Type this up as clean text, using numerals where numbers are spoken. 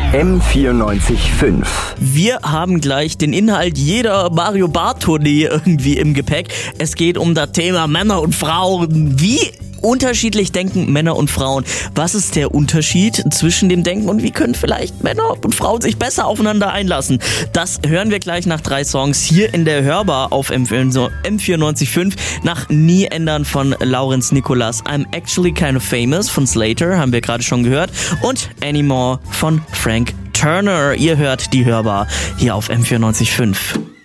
M94.5. Wir haben gleich den Inhalt jeder Mario Barth Tournee irgendwie im Gepäck. Es geht um das Thema Männer und Frauen. Wie unterschiedlich denken Männer und Frauen? Was ist der Unterschied zwischen dem Denken und wie können vielleicht Männer und Frauen sich besser aufeinander einlassen? Das hören wir gleich nach 3 Songs hier in der Hörbar auf M94.5. Nach Nie ändern von Laurenz Nicolas. I'm Actually Kind of Famous von Slater, haben wir gerade schon gehört. Und Anymore von Frank Turner. Ihr hört die Hörbar hier auf M94.5.